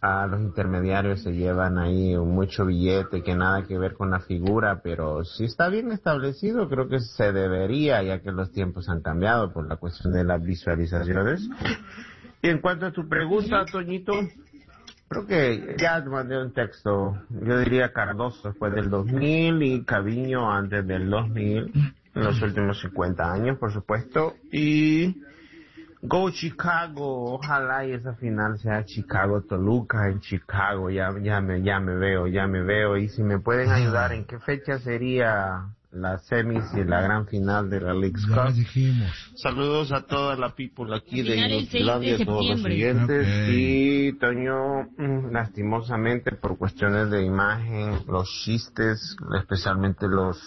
a los intermediarios se llevan ahí mucho billete que nada que ver con la figura, pero si está bien establecido, creo que se debería, ya que los tiempos han cambiado por la cuestión de las visualizaciones. Y en cuanto a tu pregunta, Toñito, creo que ya te mandé un texto. Yo diría Cardoso después del 2000 y Caviño antes del 2000, en los últimos 50 años, por supuesto. Y Go Chicago, ojalá y esa final sea Chicago-Toluca en Chicago. Ya me veo. Y si me pueden ayudar, ¿en qué fecha sería la semis y la gran final de la Leagues Ya Cup? dijimos. Saludos a toda la people aquí de Final el 6 de Inutilandia, a todos los septiembre. oyentes. Okay. Y Toño, lastimosamente por cuestiones de imagen, los chistes, especialmente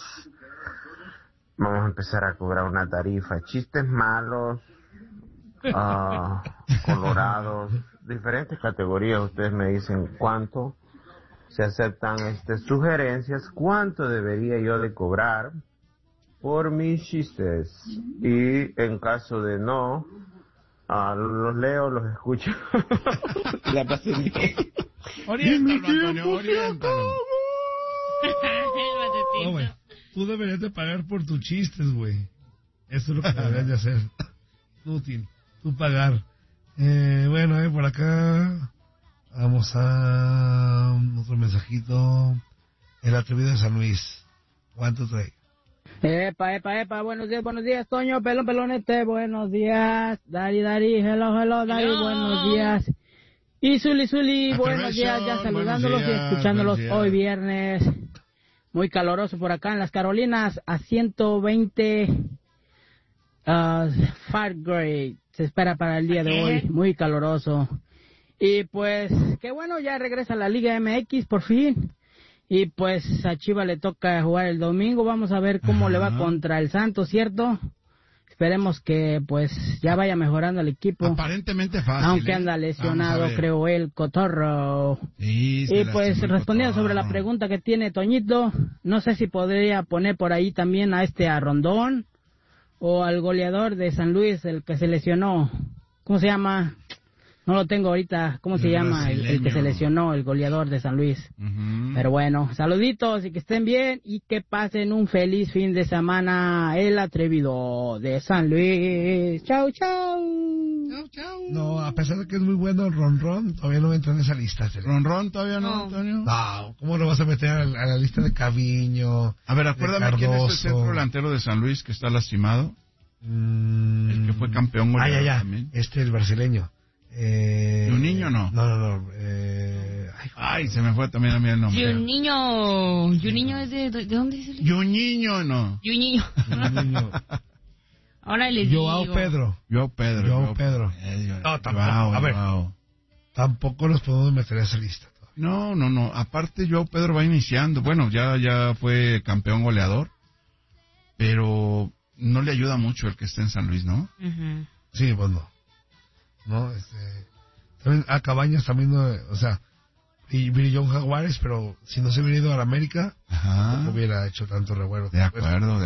vamos a empezar a cobrar una tarifa. Chistes malos, colorados, diferentes categorías. Ustedes me dicen cuánto se aceptan sugerencias, cuánto debería yo de cobrar por mis chistes, y en caso de no, los leo, los escucho. La pasen bien. Oriéntalo, Antonio, oriéntalo. No, güey. Matecito. Tú deberías de pagar por tus chistes, güey. Eso es lo que deberías de hacer. Inútil. Tú pagar. Bueno, por acá vamos a otro mensajito. El atrevido de San Luis. ¿Cuánto trae? Epa, buenos días, Toño, pelonete, buenos días, Dari, hello, Dari, Hello. buenos días, y Zuli, buenos días, ya saludándolos y escuchándolos hoy viernes, muy caloroso por acá en las Carolinas, a 120 Fahrenheit, se espera para el día de hoy, muy caloroso, y pues, qué bueno, ya regresa la Liga MX por fin. Y pues a Chivas le toca jugar el domingo, vamos a ver cómo le va contra el Santos, ¿cierto? Esperemos que pues ya vaya mejorando el equipo. Aparentemente fácil. Aunque anda lesionado, creo, el Cotorro. Sí, Y pues respondiendo sobre la pregunta que tiene Toñito, no sé si podría poner por ahí también a Rondón o al goleador de San Luis, el que se lesionó. ¿Cómo se llama? No lo tengo ahorita. ¿Cómo se llama? El que se lesionó, el goleador de San Luis. Pero bueno, saluditos y que estén bien y que pasen un feliz fin de semana. El atrevido de San Luis. Chau. No, a pesar de que es muy bueno el Ron, todavía no entra en esa lista. Ron todavía no, Antonio. No, ¿cómo lo vas a meter a la lista de Caviño? A ver, acuérdame quién es el centro delantero de San Luis que está lastimado. El que fue campeón goleador también. El brasileño. ¿Juninho no? No. Se me fue también a mí el nombre. Juninho es de dónde es el? Juninho no. Juninho. Ahora les digo. Joao Pedro. No, tampoco. Tampoco los podemos meter a esa lista. No. Aparte, Joao Pedro va iniciando. Bueno, ya fue campeón goleador. Pero no le ayuda mucho el que esté en San Luis, ¿no? Uh-huh. Sí, pues no, también a Cabañas también, o sea, y brilló Jaguares, pero si no se hubiera ido a la América, no hubiera hecho tanto revuelo. De acuerdo.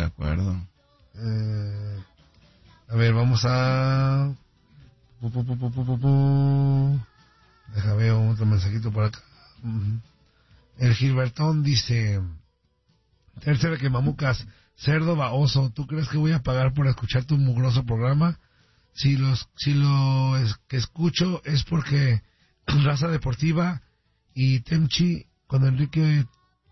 A ver, vamos a... Deja ver otro mensajito por acá. El Gilbertón dice... Tercera que mamucas, cerdo baoso, ¿tú crees que voy a pagar por escuchar tu mugroso programa? Si lo que escucho es porque Raza Deportiva y Temchi con Enrique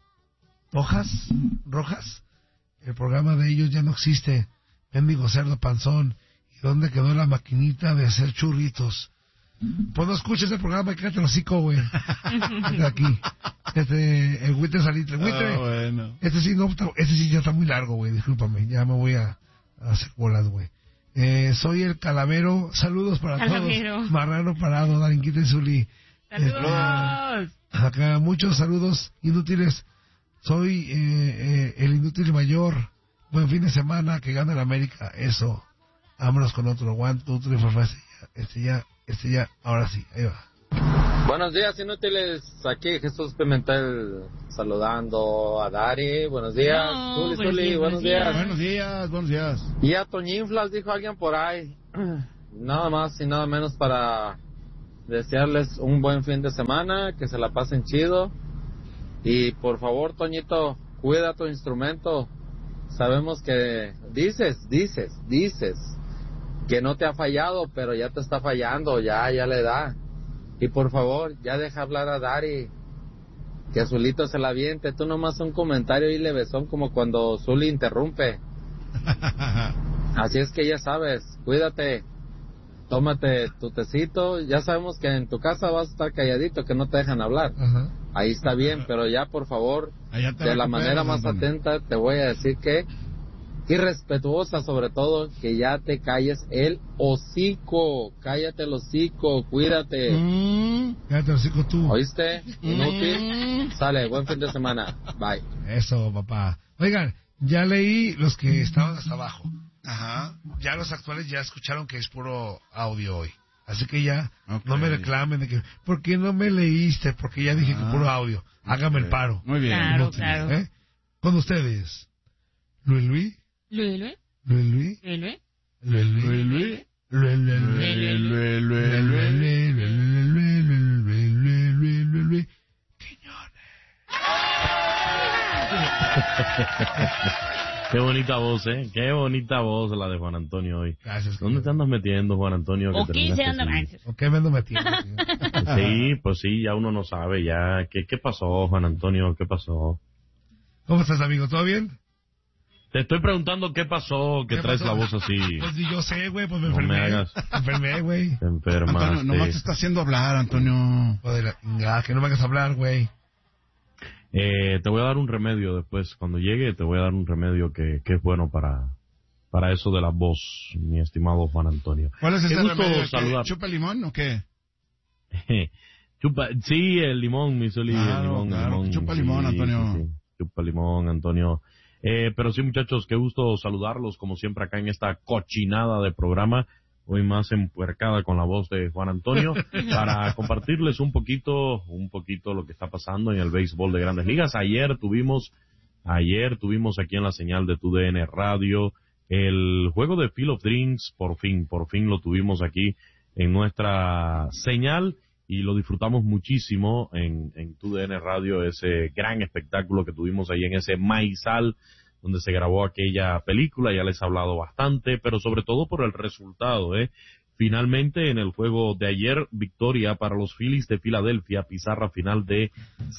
Rojas, el programa de ellos ya no existe. Mendigo cerdo panzón. ¿Y dónde quedó la maquinita de hacer churritos? Pues no escuches el programa y cállate el hocico, güey. Aquí. El Buitre Salitre. Bueno. Este sí ya está muy largo, güey. Discúlpame. Ya me voy a hacer bolas, güey. Soy el Calavero. Saludos para todos. Marrano Parado, Darinquita y Zuli. ¡Saludos! Acá muchos saludos inútiles. Soy el inútil mayor. Buen fin de semana. Que gana el América. Eso. Vámonos con otro. 1, 2, 3, 4, 5. Este ya. Ahora sí. Ahí va. Buenos días, inútiles. Aquí Jesús Pimentel saludando a Dari. Buenos días. Zuli, buenos días. Buenos días. Y a Toñinflas, dijo alguien por ahí. Nada más y nada menos para desearles un buen fin de semana, que se la pasen chido. Y por favor, Toñito, cuida tu instrumento. Sabemos que dices que no te ha fallado, pero ya te está fallando, ya le da. Y por favor, ya deja hablar a Dari, que Zulito se la aviente. Tú nomás un comentario y levesón como cuando Zuli interrumpe. Así es que ya sabes, cuídate, tómate tu tecito. Ya sabemos que en tu casa vas a estar calladito, que no te dejan hablar. Ajá. Ahí está bien, pero ya por favor, de la manera más atenta te voy a decir que, y respetuosa sobre todo, que ya te calles el hocico. Cállate el hocico, cuídate. Cállate el hocico tú. ¿Oíste? Inútil. Sale, buen fin de semana. Bye. Eso, papá. Oigan, ya leí los que estaban hasta abajo. Ajá. Ya los actuales ya escucharon que es puro audio hoy. Así que ya Okay. no me reclamen de que, ¿por qué no me leíste? Porque ya dije que puro audio. Hágame el paro. Muy bien. Claro, Inútiles, claro. ¿eh? Con ustedes, Luis. Luis. Qué bonita voz, ¿eh? Qué bonita voz la de Juan Antonio hoy. Gracias. ¿Dónde te andas metiendo, Juan Antonio? ¿O qué se anda? ¿Por qué me ando metiendo? Sí, pues sí, ya uno no sabe ya. ¿Qué pasó, Juan Antonio? ¿Qué pasó? ¿Cómo estás, amigo? ¿Todo bien? Te estoy preguntando qué pasó, que ¿Qué traes pasó? la voz así. Pues ni yo sé, güey, pues me No me enfermé. hagas. Me enfermé, güey. Te enfermaste. Antonio, nomás te está haciendo hablar, Antonio. Joder, que no me hagas hablar, güey. Te voy a dar un remedio después. Cuando llegue te voy a dar un remedio que es bueno para eso de la voz, mi estimado Juan Antonio. ¿Cuál es ese Qué gusto remedio? saludar. ¿Chupa limón o qué? Chupa, sí, el limón, mi Soli, Claro, el limón, claro, limón. chupa limón, Antonio. Sí. Chupa limón, Antonio. Pero sí, muchachos, qué gusto saludarlos, como siempre, acá en esta cochinada de programa, hoy más empuercada con la voz de Juan Antonio, para compartirles un poquito lo que está pasando en el béisbol de Grandes Ligas. Ayer tuvimos aquí en la señal de TUDN Radio el juego de Field of Dreams, por fin lo tuvimos aquí en nuestra señal y lo disfrutamos muchísimo en TUDN Radio, ese gran espectáculo que tuvimos ahí en ese maizal donde se grabó aquella película. Ya les he hablado bastante, pero sobre todo por el resultado, Finalmente, en el juego de ayer, victoria para los Phillies de Filadelfia, pizarra final de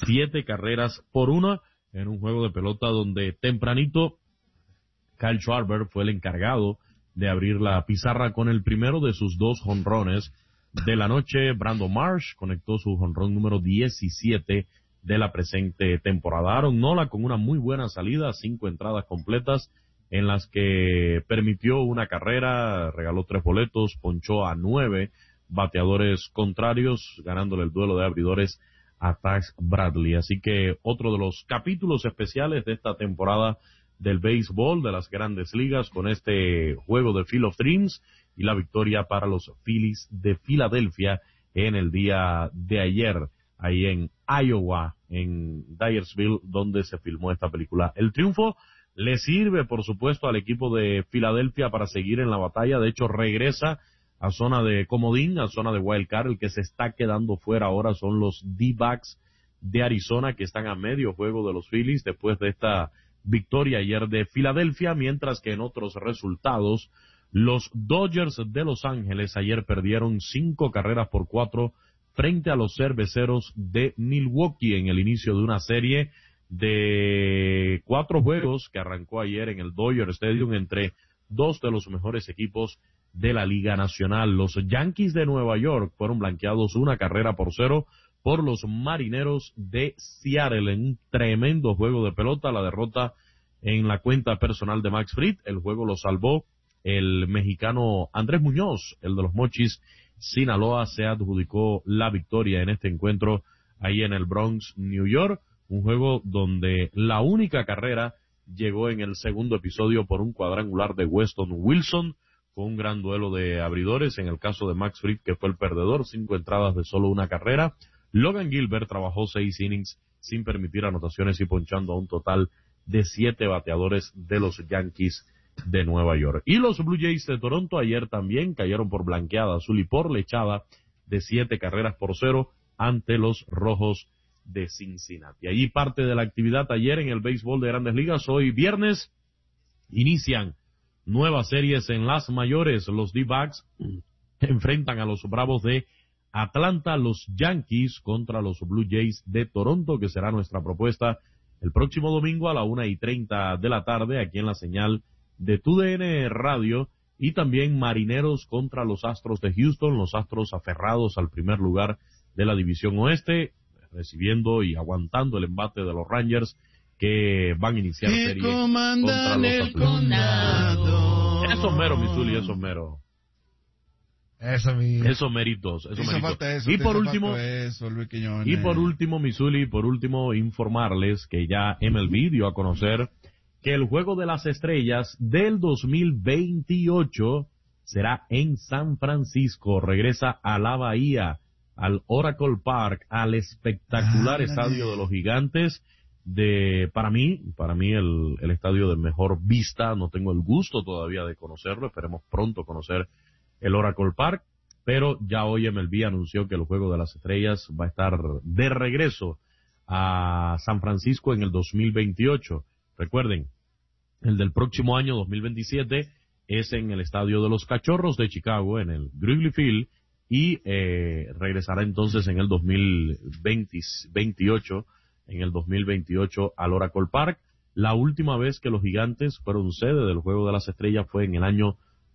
7-1 en un juego de pelota donde tempranito Kyle Schwarber fue el encargado de abrir la pizarra con el primero de sus 2 jonrones de la noche. Brandon Marsh conectó su jonrón número 17 de la presente temporada. Aaron Nola con una muy buena salida, 5 entradas completas en las que permitió una carrera, regaló 3 boletos, ponchó a 9 bateadores contrarios, ganándole el duelo de abridores a Tax Bradley. Así que otro de los capítulos especiales de esta temporada del béisbol de las Grandes Ligas con este juego de Field of Dreams y la victoria para los Phillies de Filadelfia en el día de ayer, ahí en Iowa, en Dyersville, donde se filmó esta película. El triunfo le sirve, por supuesto, al equipo de Filadelfia para seguir en la batalla. De hecho, regresa a zona de comodín, a zona de wild card. El que se está quedando fuera ahora son los D-backs de Arizona, que están a medio juego de los Phillies después de esta victoria ayer de Filadelfia, mientras que en otros resultados, los Dodgers de Los Ángeles ayer perdieron 5-4 frente a los Cerveceros de Milwaukee en el inicio de una serie de 4 juegos que arrancó ayer en el Dodger Stadium entre 2 de los mejores equipos de la Liga Nacional. Los Yankees de Nueva York fueron blanqueados 1-0 por los Marineros de Seattle en un tremendo juego de pelota. La derrota en la cuenta personal de Max Fried, el juego lo salvó el mexicano Andrés Muñoz, el de los Mochis Sinaloa, se adjudicó la victoria en este encuentro ahí en el Bronx, New York, un juego donde la única carrera llegó en el segundo episodio por un cuadrangular de Weston Wilson. Fue un gran duelo de abridores, en el caso de Max Fried, que fue el perdedor, 5 entradas de solo una carrera. Logan Gilbert trabajó 6 innings sin permitir anotaciones y ponchando a un total de 7 bateadores de los Yankees de Nueva York. Y los Blue Jays de Toronto ayer también cayeron por blanqueada azul y por lechada de 7-0 ante los Rojos de Cincinnati. Allí parte de la actividad ayer en el béisbol de Grandes Ligas. Hoy viernes inician nuevas series en las mayores. Los D-Backs enfrentan a los Bravos de Atlanta, los Yankees contra los Blue Jays de Toronto, que será nuestra propuesta el próximo domingo a la 1:30 de la tarde aquí en la señal de TUDN Radio, y también Marineros contra los Astros de Houston, los Astros aferrados al primer lugar de la división oeste, recibiendo y aguantando el embate de los Rangers que van a iniciar serie contra los Atléticos. Eso mero, Missouri, eso mero. Esos méritos, esos méritos. Y por último, Missouri, informarles que ya MLB dio a conocer que el Juego de las Estrellas del 2028 será en San Francisco. Regresa a la Bahía, al Oracle Park, al espectacular estadio de los Gigantes. Para mí el estadio de mejor vista. No tengo el gusto todavía de conocerlo, esperemos pronto conocer el Oracle Park, pero ya hoy MLB anunció que el Juego de las Estrellas va a estar de regreso a San Francisco en el 2028. Recuerden, el del próximo año 2027 es en el estadio de los Cachorros de Chicago, en el Wrigley Field, y regresará entonces en el 2028 al Oracle Park. La última vez que los Gigantes fueron sede del Juego de las Estrellas fue en el año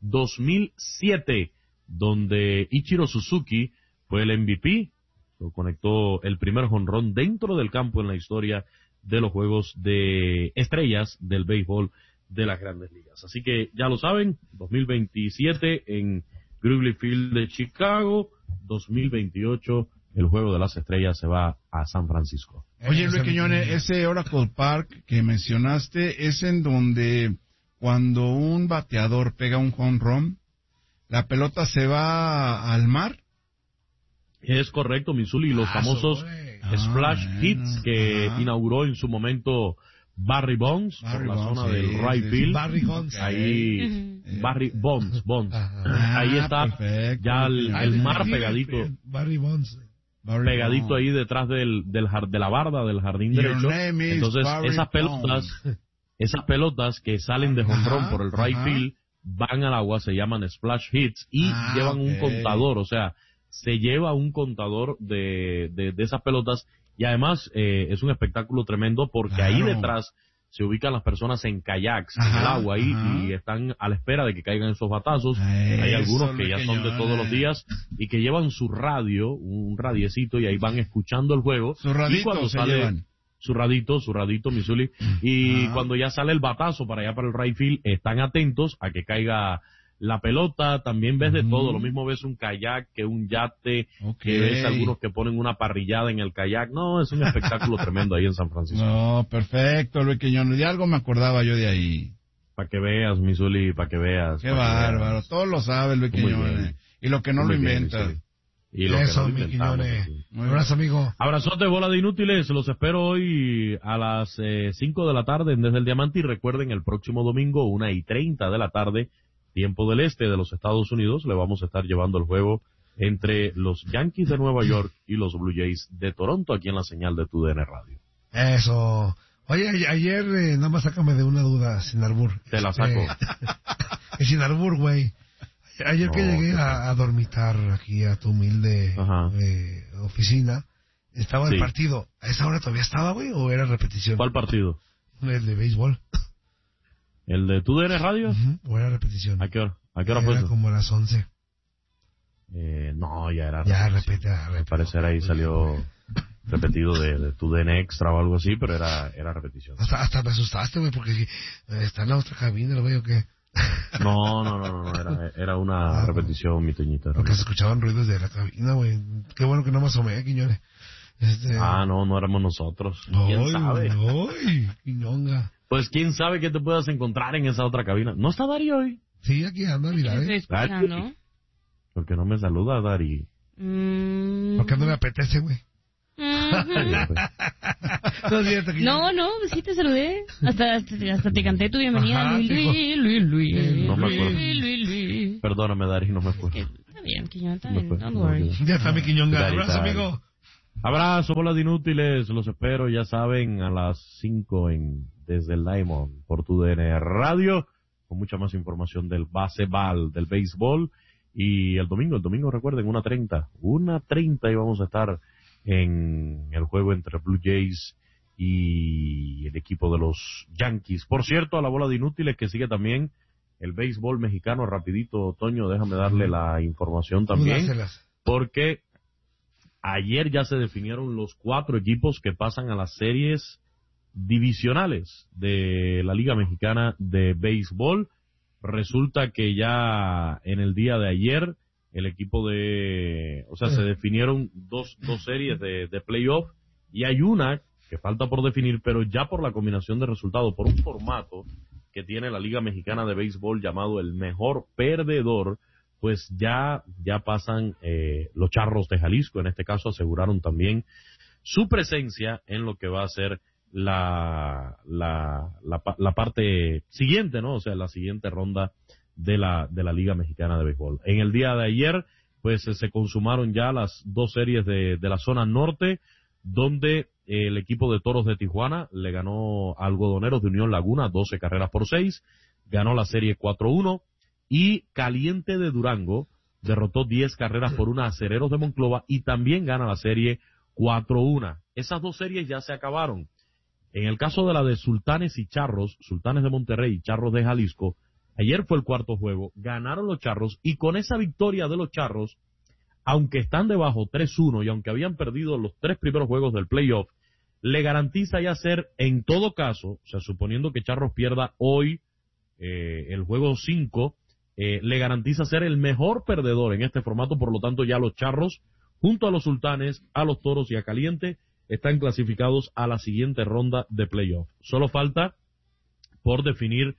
2007, donde Ichiro Suzuki fue el MVP, conectó el primer jonrón dentro del campo en la historia de los Juegos de Estrellas del béisbol de las Grandes Ligas. Así que ya lo saben, 2027 en Wrigley Field de Chicago, 2028 el Juego de las Estrellas se va a San Francisco. Oye, Luis Quiñones, ese Oracle Park que mencionaste es en donde cuando un bateador pega un home run, la pelota se va al mar. Es correcto, Missouri, los famosos splash hits que inauguró en su momento Barry Bonds por la zona del right field. Barry Bonds. Ahí, Barry Bonds. Ahí está perfecto. Ya el mar pegadito. Barry Bonds. Pegadito ahí detrás de la barda del jardín derecho. Entonces, esas pelotas que salen de jonrón por el right field van al agua, se llaman splash hits y llevan un contador, o sea, se lleva un contador de esas pelotas, y además es un espectáculo tremendo porque ahí detrás se ubican las personas en kayaks en el agua y están a la espera de que caigan esos batazos. Hay algunos que ya son de todos los días y que llevan su radio, un radiecito, y ahí van escuchando el juego. Su radito se llevan. Su radito, Missouri, y cuando ya sale el batazo para allá para el right field, están atentos a que caiga la pelota. También ves de todo, lo mismo ves un kayak que un yate, que ves algunos que ponen una parrillada en el kayak. No, es un espectáculo tremendo ahí en San Francisco. No, perfecto, Luis Quiñones, de algo me acordaba yo de ahí. Para que veas, Missouri, para que veas. Qué bárbaro, todo lo sabe Luis Quiñones, y lo que no lo inventa. Y eso, mi Quiñones. Un abrazo, amigo. Abrazote, bola de inútiles. Los espero hoy a las 5 de la tarde en Desde el Diamante. Y recuerden, el próximo domingo, 1:30 de la tarde, tiempo del este de los Estados Unidos, le vamos a estar llevando el juego entre los Yankees de Nueva York y los Blue Jays de Toronto, aquí en la señal de TUDN Radio. Eso. Oye, ayer, nada más sácame de una duda, sin albur. Te la saco. Sin albur, güey. Ayer que llegué a dormitar aquí a tu humilde oficina, estaba el partido. ¿A esa hora todavía estaba, güey, o era repetición? ¿Cuál partido? El de béisbol. ¿El de TUDN Radio? ¿O era repetición? ¿A qué hora fue eso? Era como a las 11. No, ya era repetición. Ya Al parecer ahí salió repetido de TUDN Extra o algo así, pero era repetición. Hasta me asustaste, güey, porque está en la otra cabina, güey, ¿o qué? No, era una repetición, mi Toñita. Porque se escuchaban ruidos de la cabina, güey. Qué bueno que no me asomé, Quiñones. No éramos nosotros. ¿Quién sabe? Quiñonga. Pues quién sabe qué te puedas encontrar en esa otra cabina. ¿No está Dari hoy? Sí, aquí anda, mira. ¿No? ¿Por qué no me saluda, Dari? Porque no me apetece, güey. No, sí te saludé. Hasta te canté tu bienvenida. Luis. No me acuerdo. Perdóname, Dari, no me acuerdo. bien, Quiñón, está bien, don't worry. Ya está mi Quiñonga. Abrazo, amigo. Abrazo, bolas de inútiles. Los espero, ya saben, a las 5 desde el Diamond por TUDN Radio, con mucha más información del baseball, del béisbol. Y el domingo recuerden, 1:30 y vamos a estar en el juego entre Blue Jays y el equipo de los Yankees. Por cierto, a la bola de inútiles que sigue también el béisbol mexicano. Rapidito, Toño, déjame darle la información también, porque ayer ya se definieron los 4 equipos que pasan a las series divisionales de la Liga Mexicana de Béisbol. Resulta que ya en el día de ayer el equipo se definieron dos series de playoff, y hay una que falta por definir, pero ya por la combinación de resultados, por un formato que tiene la Liga Mexicana de Béisbol llamado el mejor perdedor, pues ya pasan los Charros de Jalisco. En este caso aseguraron también su presencia en lo que va a ser la parte siguiente, ¿no? O sea, la siguiente ronda de la Liga Mexicana de Béisbol. En el día de ayer, pues se consumaron ya las 2 series de la zona norte, donde el equipo de Toros de Tijuana le ganó a Algodoneros de Unión Laguna 12-6, ganó la serie 4-1, y Caliente de Durango derrotó 10-1 a Acereros de Monclova y también gana la serie 4-1. Esas 2 series ya se acabaron. En el caso de la de Sultanes y Charros, Sultanes de Monterrey y Charros de Jalisco, ayer fue el cuarto juego, ganaron los Charros, y con esa victoria de los Charros, aunque están debajo 3-1 y aunque habían perdido los 3 primeros juegos del playoff, le garantiza ya ser, en todo caso, o sea, suponiendo que Charros pierda hoy el juego 5, le garantiza ser el mejor perdedor en este formato. Por lo tanto, ya los Charros, junto a los Sultanes, a los Toros y a Caliente, están clasificados a la siguiente ronda de playoff. Solo falta por definir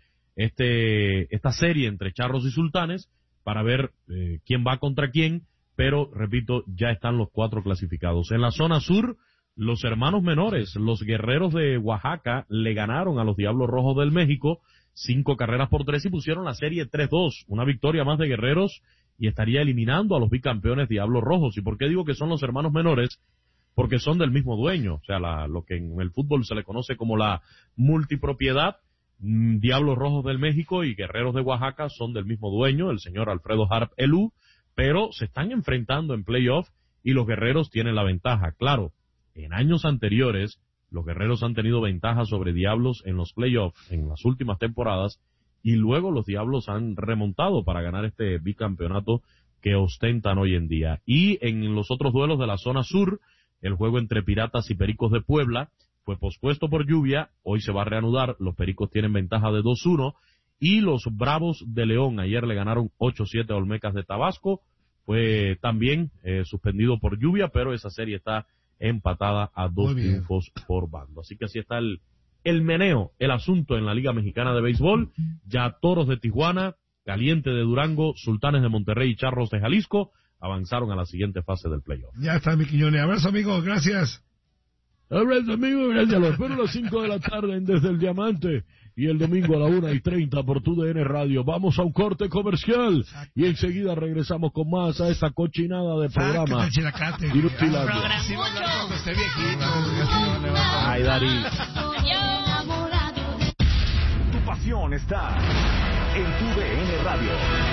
esta serie entre Charros y Sultanes para ver quién va contra quién, pero, repito, ya están los 4 clasificados. En la zona sur, los hermanos menores, los Guerreros de Oaxaca, le ganaron a los Diablos Rojos del México 5-3 y pusieron la serie 3-2. Una victoria más de Guerreros y estaría eliminando a los bicampeones Diablos Rojos. ¿Y por qué digo que son los hermanos menores? Porque son del mismo dueño, o sea, lo que en el fútbol se le conoce como la multipropiedad. Diablos Rojos del México y Guerreros de Oaxaca son del mismo dueño, el señor Alfredo Harp Elú, pero se están enfrentando en playoff y los Guerreros tienen la ventaja. Claro, en años anteriores los Guerreros han tenido ventaja sobre Diablos en los playoffs en las últimas temporadas, y luego los Diablos han remontado para ganar este bicampeonato que ostentan hoy en día. Y en los otros duelos de la zona sur, el juego entre Piratas y Pericos de Puebla fue pospuesto por lluvia, hoy se va a reanudar, los Pericos tienen ventaja de 2-1, y los Bravos de León ayer le ganaron 8-7 a Olmecas de Tabasco, fue también suspendido por lluvia, pero esa serie está empatada a 2 triunfos por bando. Así que así está el meneo, el asunto en la Liga Mexicana de Béisbol. Ya Toros de Tijuana, Caliente de Durango, Sultanes de Monterrey y Charros de Jalisco avanzaron a la siguiente fase del playoff. Ya está, mi Quiñones. Abrazo, amigo. Gracias. Abrazo, amigo. Gracias. Lo espero a las 5 de la tarde Desde el Diamante. Y el domingo a la 1:30 por TUDN Radio. Vamos a un corte comercial y enseguida regresamos con más a esta cochinada de programa. Ay, Dari. Tu pasión está en TUDN Radio.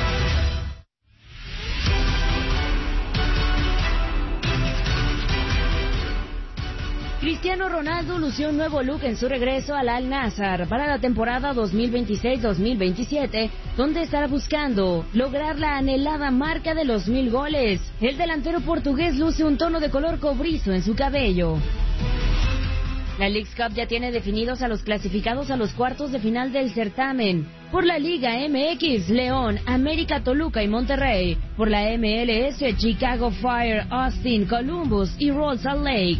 Cristiano Ronaldo lució un nuevo look en su regreso al Al-Nassr para la temporada 2026-2027, donde estará buscando lograr la anhelada marca de los 1000 goles. El delantero portugués luce un tono de color cobrizo en su cabello. La Leagues Cup ya tiene definidos a los clasificados a los cuartos de final del certamen. Por la Liga MX, León, América, Toluca y Monterrey. Por la MLS, Chicago Fire, Austin, Columbus y Real Salt Lake.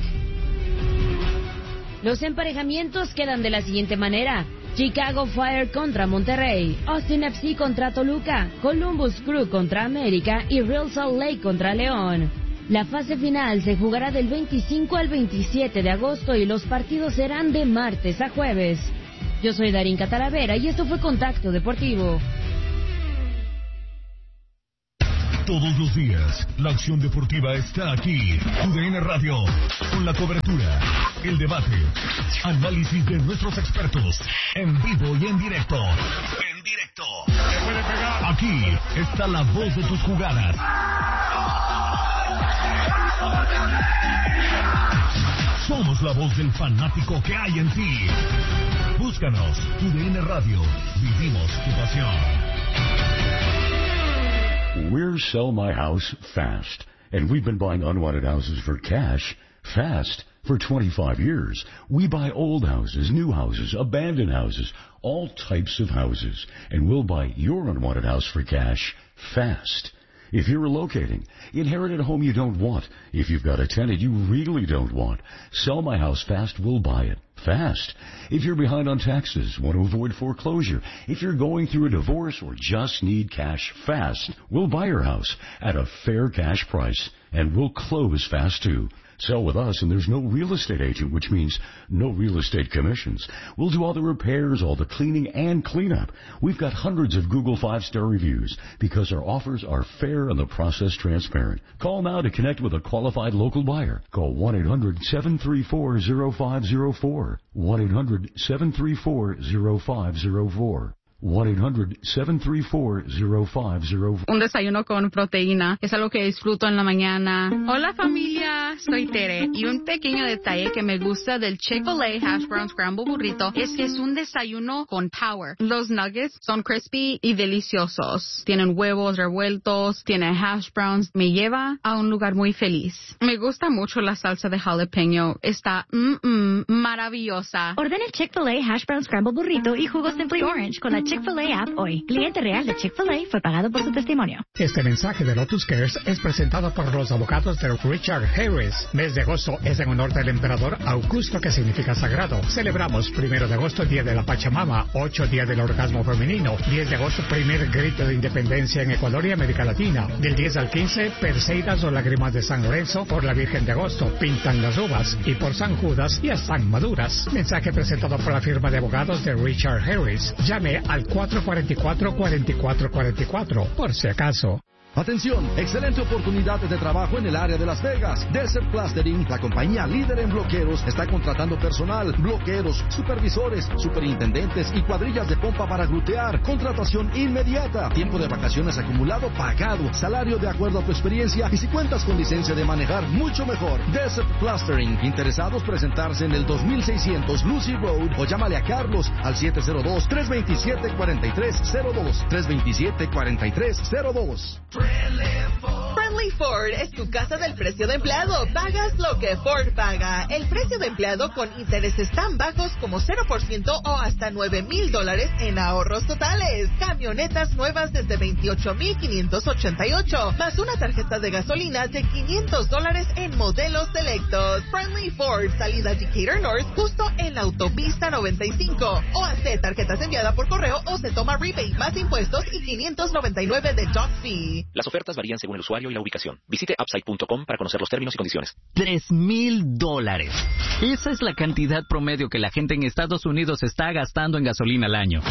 Los emparejamientos quedan de la siguiente manera: Chicago Fire contra Monterrey, Austin FC contra Toluca, Columbus Crew contra América y Real Salt Lake contra León. La fase final se jugará del 25 al 27 de agosto y los partidos serán de martes a jueves. Yo soy Darinka Talavera y esto fue Contacto Deportivo. Todos los días, la acción deportiva está aquí. TUDN Radio, con la cobertura, el debate, análisis de nuestros expertos, en vivo y en directo. En directo. Aquí está la voz de tus jugadas. Somos la voz del fanático que hay en ti. Búscanos, TUDN Radio. Vivimos tu pasión. We're Sell My House Fast, and we've been buying unwanted houses for cash fast for 25 years. We buy old houses, new houses, abandoned houses, all types of houses, and we'll buy your unwanted house for cash fast. If you're relocating, inherited a home you don't want, if you've got a tenant you really don't want, Sell My House Fast will buy it fast. If you're behind on taxes, want to avoid foreclosure, if you're going through a divorce or just need cash fast, we'll buy your house at a fair cash price, and we'll close fast too. Sell with us, and there's no real estate agent, which means no real estate commissions. We'll do all the repairs, all the cleaning, and cleanup. We've got hundreds of Google 5-star reviews because our offers are fair and the process transparent. Call now to connect with a qualified local buyer. Call 1-800-734-0504. 1-800-734-0504. 1-800-734-0504. Un desayuno con proteína es algo que disfruto en la mañana. Hola familia, soy Tere y un pequeño detalle que me gusta del Chick-fil-A Hash Brown Scramble Burrito es que es un desayuno con power. Los nuggets son crispy y deliciosos. Tienen huevos revueltos, tienen hash browns. Me lleva a un lugar muy feliz. Me gusta mucho la salsa de jalapeño. Está maravillosa. Ordena el Chick-fil-A Hash Brown Scramble Burrito y jugo Simply Orange con la Chick-fil-A app hoy. Cliente real de Chick-fil-A fue pagado por su testimonio. Este mensaje de Lotus Cares es presentado por los abogados de Richard Harris. Mes de agosto es en honor del emperador Augusto, que significa sagrado. Celebramos 1 de agosto, Día de la Pachamama, 8 Día del Orgasmo Femenino, 10 de agosto, primer grito de independencia en Ecuador y América Latina. Del 10 al 15, Perseidas o Lágrimas de San Lorenzo, por la Virgen de Agosto, pintan las uvas, y por San Judas ya están maduras. Mensaje presentado por la firma de abogados de Richard Harris. Llame al 444-4444, por si acaso. Atención, excelente oportunidad de trabajo en el área de Las Vegas. Desert Plastering, la compañía líder en bloqueros, está contratando personal, bloqueros, supervisores, superintendentes y cuadrillas de pompa para glutear. Contratación inmediata, tiempo de vacaciones acumulado pagado, salario de acuerdo a tu experiencia y si cuentas con licencia de manejar, mucho mejor. Desert Plastering, interesados presentarse en el 2600 Lucy Road o llámale a Carlos al 702-327-4302, 327-4302. Friendly Ford es tu casa del precio de empleado. Pagas lo que Ford paga. El precio de empleado con intereses tan bajos como 0% o hasta $9,000 en ahorros totales. Camionetas nuevas desde $28,588, más una tarjeta de gasolina de $500 en modelos selectos. Friendly Ford, salida Decatur North, justo en la autopista 95. O hace tarjetas enviadas por correo o se toma rebate más impuestos y $599 de dock fee. Las ofertas varían según el usuario y la ubicación. Visite upside.com para conocer los términos y condiciones. $3,000. Esa es la cantidad promedio que la gente en Estados Unidos está gastando en gasolina al año.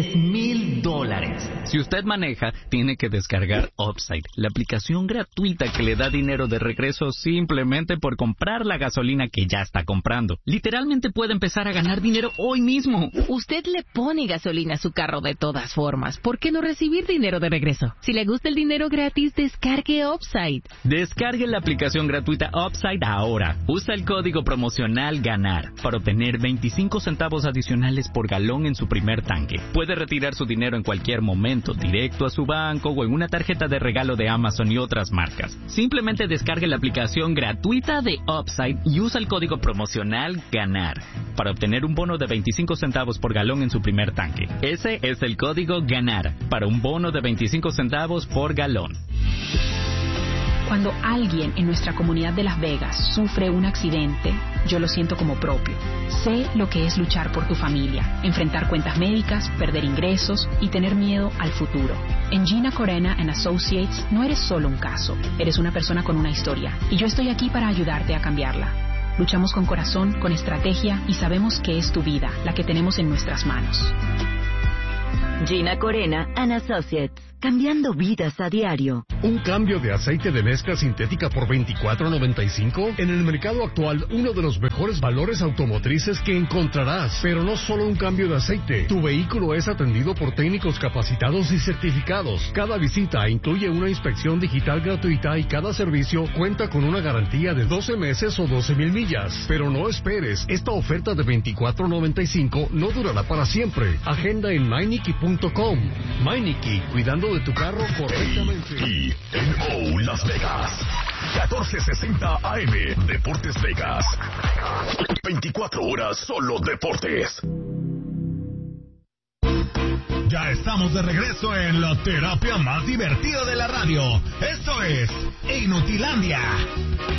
$3,000. Si usted maneja, tiene que descargar Upside, la aplicación gratuita que le da dinero de regreso simplemente por comprar la gasolina que ya está comprando. Literalmente puede empezar a ganar dinero hoy mismo. Usted le pone gasolina a su carro de todas formas. ¿Por qué no recibir dinero de regreso? Si le gusta el dinero gratis, descargue Upside. Descargue la aplicación gratuita Upside ahora. Usa el código promocional GANAR para obtener 25 centavos adicionales por galón en su primer tanque. Puede retirar su dinero en cualquier momento, directo a su banco o en una tarjeta de regalo de Amazon y otras marcas. Simplemente descargue la aplicación gratuita de Upside y usa el código promocional GANAR para obtener un bono de 25 centavos por galón en su primer tanque. Ese es el código GANAR para un bono de 25 centavos por galón. Cuando alguien en nuestra comunidad de Las Vegas sufre un accidente, yo lo siento como propio. Sé lo que es luchar por tu familia, enfrentar cuentas médicas, perder ingresos y tener miedo al futuro. En Gina Corena & Associates no eres solo un caso, eres una persona con una historia y yo estoy aquí para ayudarte a cambiarla. Luchamos con corazón, con estrategia y sabemos que es tu vida la que tenemos en nuestras manos. Gina Corena and Associates. Cambiando vidas a diario. ¿Un cambio de aceite de mezcla sintética por $24.95? En el mercado actual, uno de los mejores valores automotrices que encontrarás. Pero no solo un cambio de aceite. Tu vehículo es atendido por técnicos capacitados y certificados. Cada visita incluye una inspección digital gratuita y cada servicio cuenta con una garantía de 12 meses o 12,000 millas. Pero no esperes, esta oferta de $24.95 no durará para siempre. Agenda en meineke.com. Meineke, cuidando de tu carro correctamente. TNO Las Vegas, 1460 AM, Deportes Vegas. 24 horas solo deportes. Ya estamos de regreso en la terapia más divertida de la radio. Esto es Inutilandia.